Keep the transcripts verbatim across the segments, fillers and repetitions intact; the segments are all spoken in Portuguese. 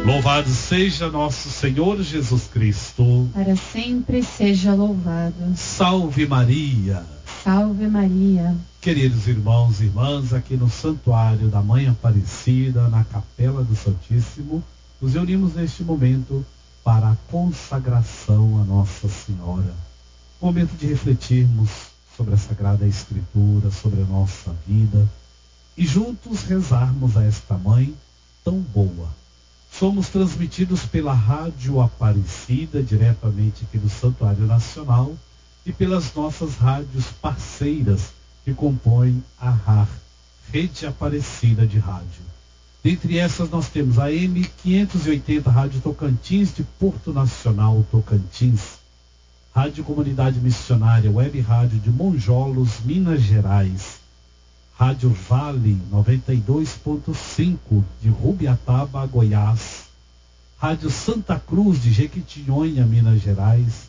Louvado seja nosso Senhor Jesus Cristo. Para sempre seja louvado. Salve Maria. Salve Maria. Queridos irmãos e irmãs, aqui no Santuário da Mãe Aparecida, na Capela do Santíssimo, nos reunimos neste momento para a consagração a Nossa Senhora. Momento de refletirmos sobre a Sagrada Escritura, sobre a nossa vida e juntos rezarmos a esta Mãe tão boa. Somos transmitidos pela Rádio Aparecida, diretamente aqui do Santuário Nacional, e pelas nossas rádios parceiras que compõem a R A R, Rede Aparecida de Rádio. Dentre essas nós temos a M quinhentos e oitenta Rádio Tocantins de Porto Nacional, Tocantins, Rádio Comunidade Missionária Web Rádio de Monjolos, Minas Gerais, Rádio Vale noventa e dois ponto cinco de Rubiataba, Goiás, Rádio Santa Cruz de Jequitinhonha, Minas Gerais,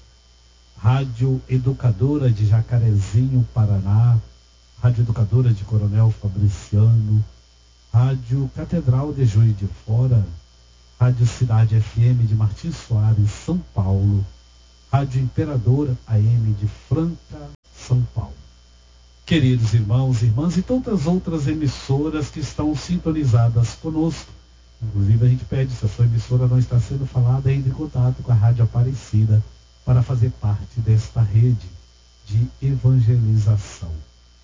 Rádio Educadora de Jacarezinho, Paraná, Rádio Educadora de Coronel Fabriciano, Rádio Catedral de Juiz de Fora, Rádio Cidade F M de Martins Soares, São Paulo, Rádio Imperador A M de Franca, São Paulo. Queridos irmãos e irmãs, e tantas outras emissoras que estão sintonizadas conosco. Inclusive a gente pede, se a sua emissora não está sendo falada, entre em contato com a Rádio Aparecida para fazer parte desta rede de evangelização.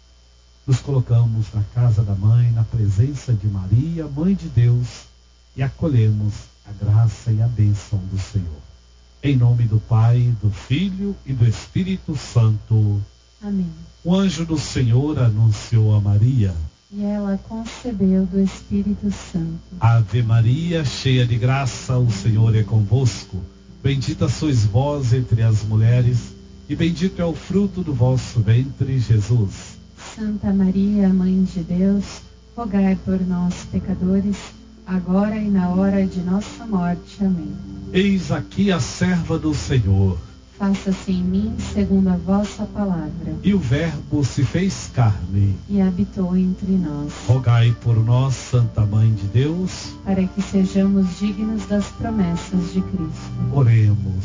Nos colocamos na casa da Mãe, na presença de Maria, Mãe de Deus, e acolhemos a graça e a bênção do Senhor. Em nome do Pai, do Filho e do Espírito Santo. Amém. O anjo do Senhor anunciou a Maria. E ela concebeu do Espírito Santo. Ave Maria, cheia de graça, o Senhor é convosco. Bendita sois vós entre as mulheres, e bendito é o fruto do vosso ventre, Jesus. Santa Maria, Mãe de Deus, rogai por nós, pecadores, agora e na hora de nossa morte. Amém. Eis aqui a serva do Senhor. Faça-se em mim segundo a vossa palavra. E o Verbo se fez carne e habitou entre nós. Rogai por nós, Santa Mãe de Deus, para que sejamos dignos das promessas de Cristo. Oremos.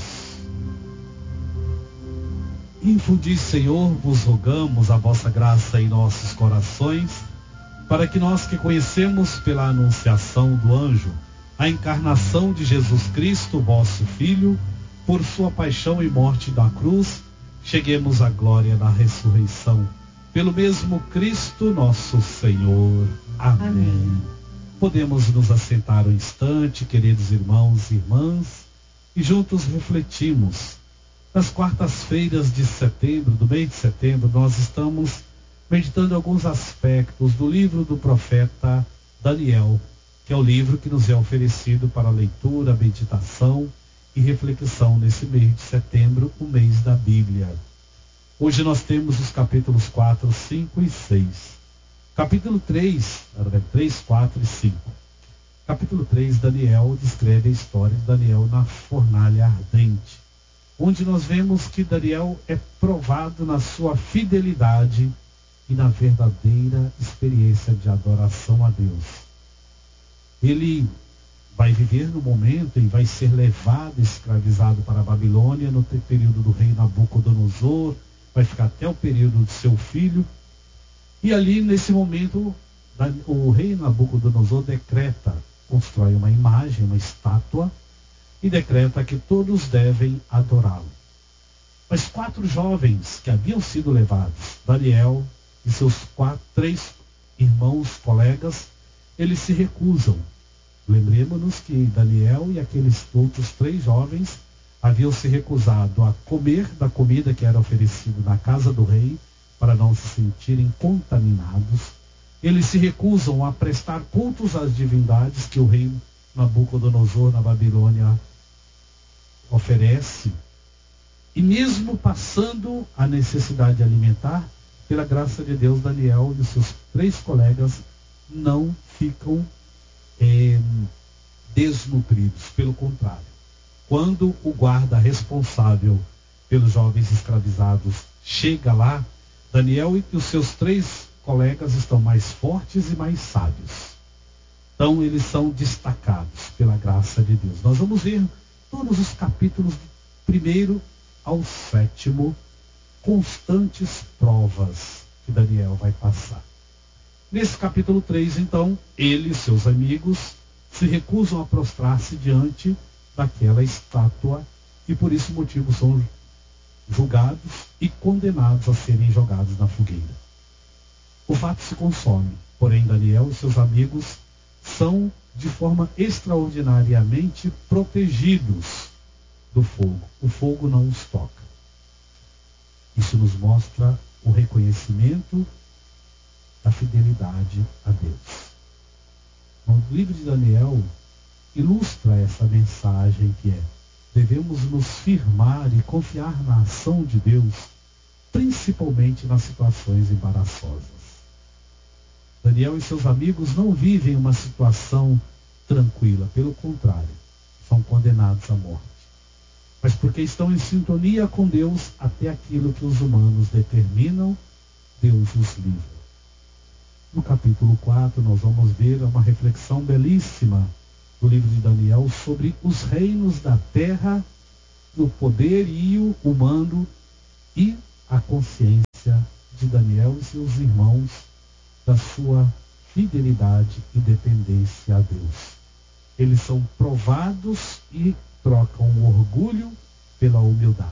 Infundi, Senhor, vos rogamos a vossa graça em nossos corações, para que nós que conhecemos pela anunciação do anjo a encarnação de Jesus Cristo, vosso Filho, por sua paixão e morte na cruz, cheguemos à glória da ressurreição. Pelo mesmo Cristo nosso Senhor. Amém. Amém. Podemos nos assentar um instante, queridos irmãos e irmãs, e juntos refletimos. Nas quartas-feiras de setembro, do mês de setembro, nós estamos meditando alguns aspectos do livro do profeta Daniel, que é o livro que nos é oferecido para leitura, meditação e reflexão nesse mês de setembro, o mês da Bíblia. Hoje nós temos os capítulos quatro, cinco e seis. Capítulo três, três, quatro e cinco. Capítulo três, Daniel descreve a história de Daniel na fornalha ardente, onde nós vemos que Daniel é provado na sua fidelidade e na verdadeira experiência de adoração a Deus. Ele vai viver no momento e vai ser levado, escravizado para a Babilônia no período do rei Nabucodonosor, vai ficar até o período de seu filho, e ali nesse momento o rei Nabucodonosor decreta, constrói uma imagem, uma estátua, e decreta que todos devem adorá-lo. Mas quatro jovens que haviam sido levados, Daniel e seus quatro, três irmãos, colegas, eles se recusam. Lembremos-nos que Daniel e aqueles outros três jovens haviam se recusado a comer da comida que era oferecida na casa do rei, para não se sentirem contaminados. Eles se recusam a prestar cultos às divindades que o rei Nabucodonosor na Babilônia oferece. E mesmo passando a necessidade alimentar, pela graça de Deus, Daniel e os seus três colegas não ficam É, desnutridos. Pelo contrário, quando o guarda responsável pelos jovens escravizados chega lá, Daniel e os seus três colegas estão mais fortes e mais sábios. Então eles são destacados pela graça de Deus. Nós vamos ver todos os capítulos, do primeiro ao sétimo, constantes provas que Daniel vai passar. Nesse capítulo três, então, ele e seus amigos se recusam a prostrar-se diante daquela estátua e por esse motivo são julgados e condenados a serem jogados na fogueira. O fato se consome, porém Daniel e seus amigos são de forma extraordinariamente protegidos do fogo. O fogo não os toca. Isso nos mostra o reconhecimento da fidelidade a Deus. No livro de Daniel ilustra essa mensagem que é: devemos nos firmar e confiar na ação de Deus, principalmente nas situações embaraçosas. Daniel e seus amigos não vivem uma situação tranquila, pelo contrário, são condenados à morte. Mas porque estão em sintonia com Deus, até aquilo que os humanos determinam, Deus os livra. No capítulo quatro, nós vamos ver uma reflexão belíssima do livro de Daniel sobre os reinos da terra, do poderio humano e a consciência de Daniel e seus irmãos da sua fidelidade e dependência a Deus. Eles são provados e trocam o orgulho pela humildade.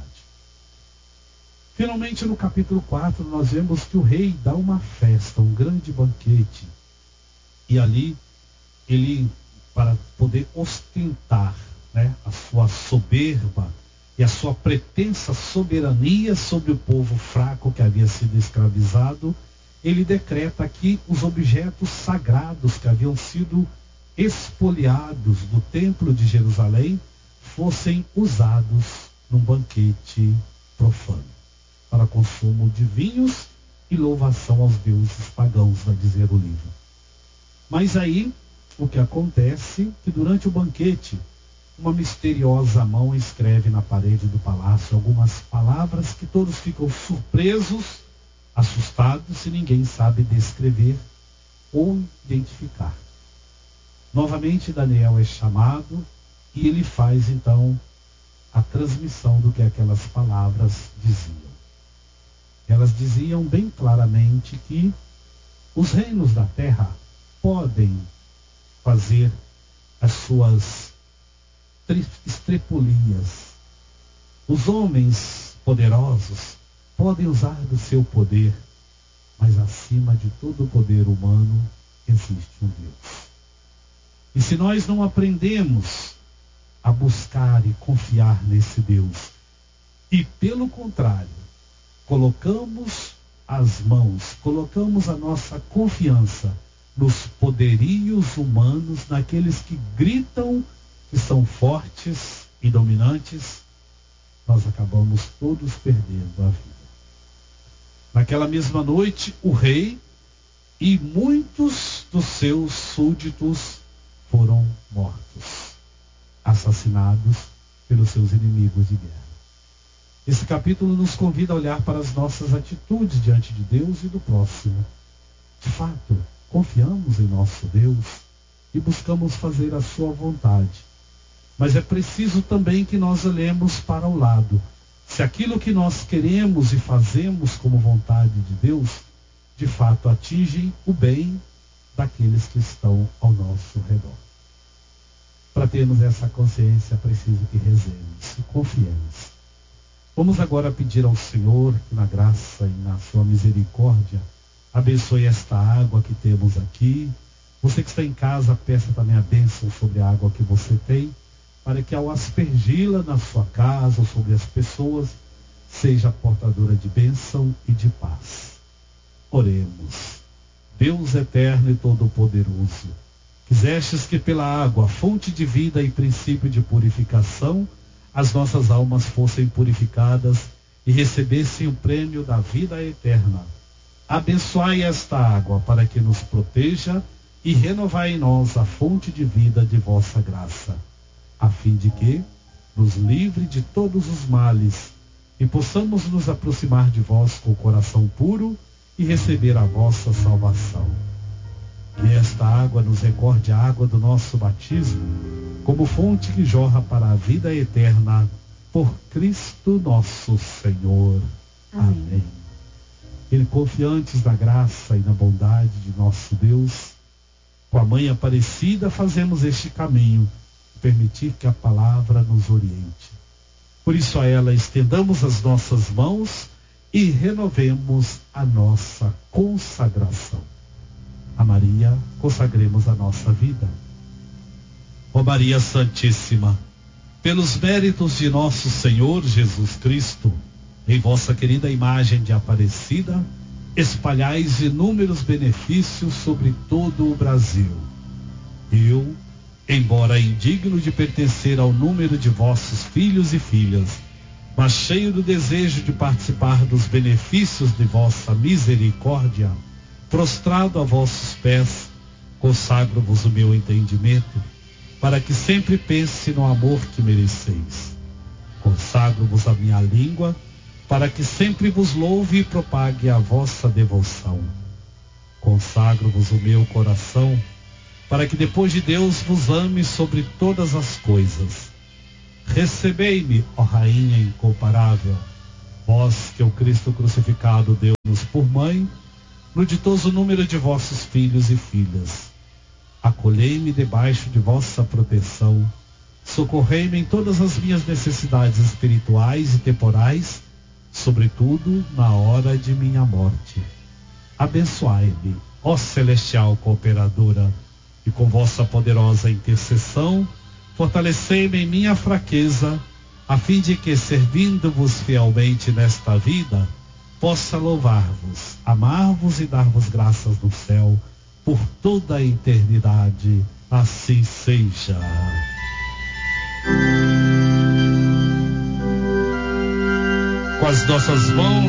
Finalmente, no capítulo quatro, nós vemos que o rei dá uma festa, um grande banquete. E ali, ele, para poder ostentar, né, a sua soberba e a sua pretensa soberania sobre o povo fraco que havia sido escravizado, ele decreta que os objetos sagrados que haviam sido expoliados do templo de Jerusalém fossem usados num banquete profano, para consumo de vinhos e louvação aos deuses pagãos, vai dizer o livro. Mas aí, o que acontece, que durante o banquete, uma misteriosa mão escreve na parede do palácio algumas palavras que todos ficam surpresos, assustados, e ninguém sabe descrever ou identificar. Novamente Daniel é chamado e ele faz então a transmissão do que aquelas palavras diziam. Elas diziam bem claramente que os reinos da terra podem fazer as suas estrepulias. Os homens poderosos podem usar do seu poder, mas acima de todo o poder humano existe um Deus. E se nós não aprendemos a buscar e confiar nesse Deus, e pelo contrário, colocamos as mãos, colocamos a nossa confiança nos poderios humanos, naqueles que gritam que são fortes e dominantes, nós acabamos todos perdendo a vida. Naquela mesma noite, o rei e muitos dos seus súditos foram mortos, assassinados pelos seus inimigos de guerra. Esse capítulo nos convida a olhar para as nossas atitudes diante de Deus e do próximo. De fato, confiamos em nosso Deus e buscamos fazer a sua vontade. Mas é preciso também que nós olhemos para o lado. Se aquilo que nós queremos e fazemos como vontade de Deus, de fato atingem o bem daqueles que estão ao nosso redor. Para termos essa consciência, é preciso que rezemos e confiemos. Vamos agora pedir ao Senhor que na graça e na sua misericórdia abençoe esta água que temos aqui. Você que está em casa, peça também a bênção sobre a água que você tem, para que ao aspergi-la na sua casa ou sobre as pessoas, seja portadora de bênção e de paz. Oremos. Deus eterno e todo-poderoso, quisestes que pela água, fonte de vida e princípio de purificação, as nossas almas fossem purificadas e recebessem o prêmio da vida eterna. Abençoai esta água para que nos proteja e renovai em nós a fonte de vida de vossa graça, a fim de que nos livre de todos os males e possamos nos aproximar de vós com o coração puro e receber a vossa salvação. Que esta água nos recorde a água do nosso batismo, como fonte que jorra para a vida eterna, por Cristo nosso Senhor. Amém. Amém. E confiantes na graça e na bondade de nosso Deus, com a Mãe Aparecida fazemos este caminho, permitir que a palavra nos oriente. Por isso a ela estendamos as nossas mãos e renovemos a nossa consagração. A Maria consagremos a nossa vida. Ó Maria Santíssima, pelos méritos de nosso Senhor Jesus Cristo, em vossa querida imagem de Aparecida, espalhais inúmeros benefícios sobre todo o Brasil. Eu, embora indigno de pertencer ao número de vossos filhos e filhas, mas cheio do desejo de participar dos benefícios de vossa misericórdia, prostrado a vossos pés, consagro-vos o meu entendimento, para que sempre pense no amor que mereceis. Consagro-vos a minha língua, para que sempre vos louve e propague a vossa devoção. Consagro-vos o meu coração, para que depois de Deus vos ame sobre todas as coisas. Recebei-me, ó Rainha incomparável, vós que o Cristo crucificado deu-nos por mãe, no ditoso número de vossos filhos e filhas. Acolhei-me debaixo de vossa proteção, socorrei-me em todas as minhas necessidades espirituais e temporais, sobretudo na hora de minha morte. Abençoai-me, ó celestial cooperadora, e com vossa poderosa intercessão, fortalecei-me em minha fraqueza, a fim de que, servindo-vos fielmente nesta vida, possa louvar-vos, amar-vos e dar-vos graças no céu, por toda a eternidade. Assim seja. Com as nossas mãos